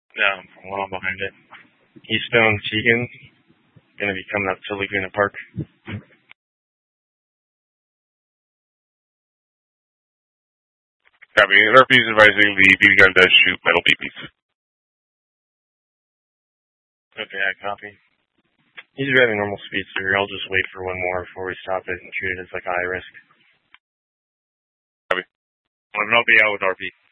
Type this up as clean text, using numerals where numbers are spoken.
No, I'm well behind it. Eastone Tegan, gonna be coming up to Laguna Park. Copy. RP is advising the BB gun does shoot metal BBs. Okay, I copy. He's driving normal speed, sir. I'll just wait for one more before we stop it and treat it as like a high risk. Copy. I'll be out with RP.